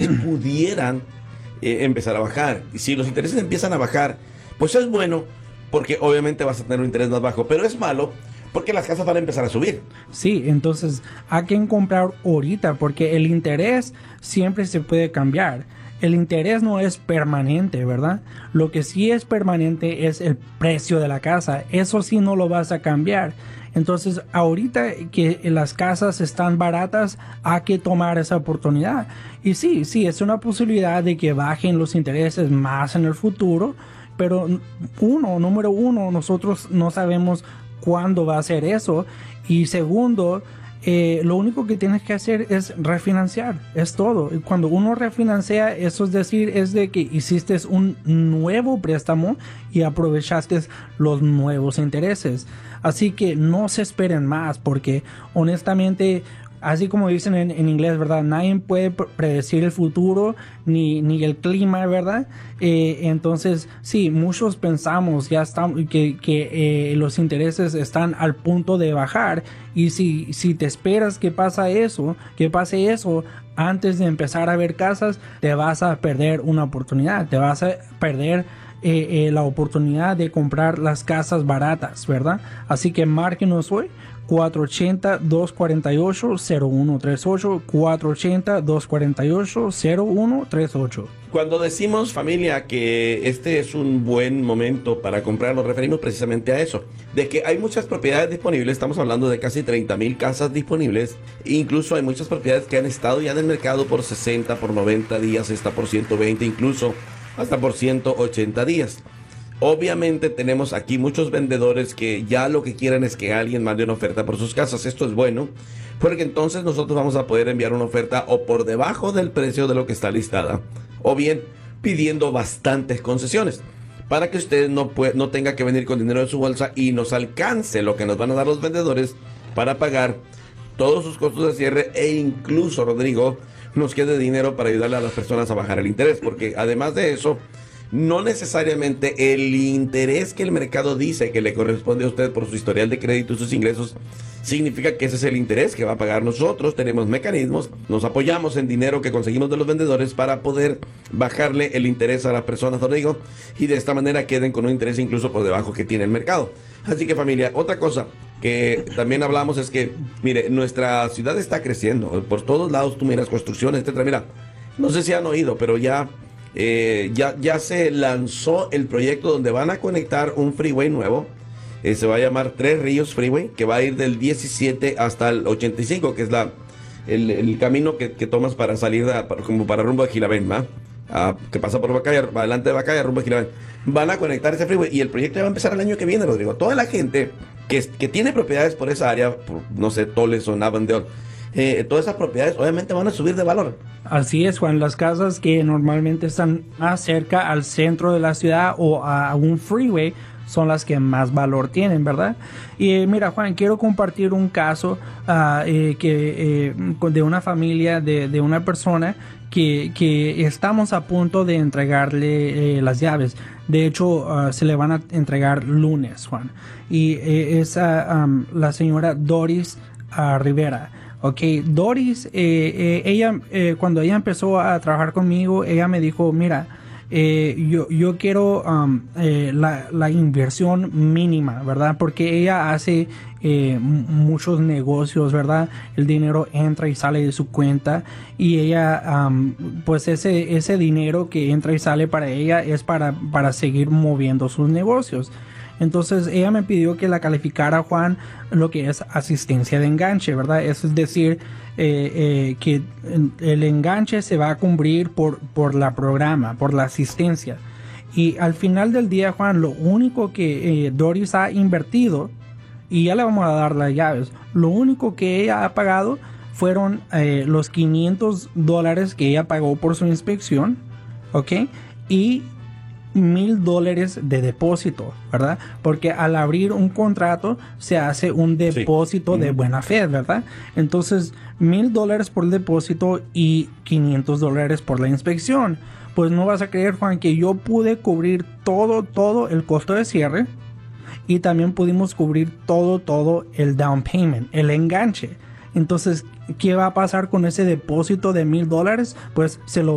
pudieran empezar a bajar. Y si los intereses empiezan a bajar, pues es bueno, porque obviamente vas a tener un interés más bajo, pero es malo porque las casas van a empezar a subir. Sí, entonces hay que comprar ahorita porque el interés siempre se puede cambiar. El interés no es permanente, ¿verdad? Lo que sí es permanente es el precio de la casa. Eso sí no lo vas a cambiar. Entonces, ahorita que las casas están baratas, hay que tomar esa oportunidad. Y sí, es una posibilidad de que bajen los intereses más en el futuro, pero número uno, nosotros no sabemos cuándo va a ser eso. Y segundo, lo único que tienes que hacer es refinanciar, es todo. Y cuando uno refinancia, eso es decir, es de que hiciste un nuevo préstamo y aprovechaste los nuevos intereses. Así que no se esperen más, porque honestamente, así como dicen en inglés, ¿verdad? Nadie puede predecir el futuro ni el clima, ¿verdad? Entonces, sí, muchos pensamos ya que los intereses están al punto de bajar, y si te esperas que pase eso antes de empezar a ver casas, te vas a perder una oportunidad, te vas a perder la oportunidad de comprar las casas baratas, ¿verdad? Así que márquenos hoy 480-248-0138, 480-248-0138. Cuando decimos, familia, que este es un buen momento para comprar, nos referimos precisamente a eso, de que hay muchas propiedades disponibles. Estamos hablando de casi 30,000 casas disponibles. Incluso hay muchas propiedades que han estado ya en el mercado por 60, por 90 días, está por 120, incluso hasta por 180 días. Obviamente tenemos aquí muchos vendedores que ya lo que quieren es que alguien mande una oferta por sus casas. Esto es bueno, porque entonces nosotros vamos a poder enviar una oferta o por debajo del precio de lo que está listada, o bien pidiendo bastantes concesiones, para que usted no tenga que venir con dinero de su bolsa y nos alcance lo que nos van a dar los vendedores para pagar todos sus costos de cierre, e incluso, Rodrigo, nos quede dinero para ayudarle a las personas a bajar el interés, porque además de eso, no necesariamente el interés que el mercado dice que le corresponde a usted por su historial de crédito y sus ingresos significa que ese es el interés que va a pagar. Nosotros tenemos mecanismos, nos apoyamos en dinero que conseguimos de los vendedores para poder bajarle el interés a las personas, Rodrigo, y de esta manera queden con un interés incluso por debajo que tiene el mercado. Así que, familia, otra cosa que también hablamos es que, mire, nuestra ciudad está creciendo por todos lados. Tú miras construcciones, etcétera. Mira, no sé si han oído, pero ya se lanzó el proyecto donde van a conectar un freeway nuevo. Se va a llamar Tres Ríos Freeway, que va a ir del 17 hasta el 85, que es el camino que tomas para salir como para rumbo a Gilabén, ¿va? Que pasa por Bacaya, adelante de Bacaya, rumbo a Gilabén. Van a conectar ese freeway y el proyecto ya va a empezar el año que viene, Rodrigo. Toda la gente que tiene propiedades por esa área, por, no sé, Toles o Avondale, todas esas propiedades obviamente van a subir de valor. Así es, Juan. Las casas que normalmente están más cerca al centro de la ciudad o a un freeway son las que más valor tienen, ¿verdad? Y mira, Juan, quiero compartir un caso de una familia, de una persona que estamos a punto de entregarle las llaves. De hecho, se le van a entregar lunes, Juan. Y es la señora Doris Rivera. Ok, Doris, ella, cuando ella empezó a trabajar conmigo, ella me dijo, mira, yo quiero la inversión mínima, ¿verdad? Porque ella hace muchos negocios, ¿verdad? El dinero entra y sale de su cuenta, y ella, pues ese dinero que entra y sale para ella es para seguir moviendo sus negocios. Entonces ella me pidió que la calificara, Juan, lo que es asistencia de enganche, ¿verdad? Eso es decir, que el enganche se va a cubrir por la programa, por la asistencia. Y al final del día, Juan, lo único que Doris ha invertido, y ya le vamos a dar las llaves, lo único que ella ha pagado fueron los $500 que ella pagó por su inspección, ¿ok? Y $1,000 de depósito, ¿verdad? Porque al abrir un contrato se hace un depósito de buena fe, ¿verdad? Entonces, $1,000 por el depósito y $500 por la inspección. Pues no vas a creer, Juan, que yo pude cubrir todo el costo de cierre, y también pudimos cubrir todo el down payment, el enganche. Entonces, ¿qué va a pasar con ese depósito de $1,000? Pues se lo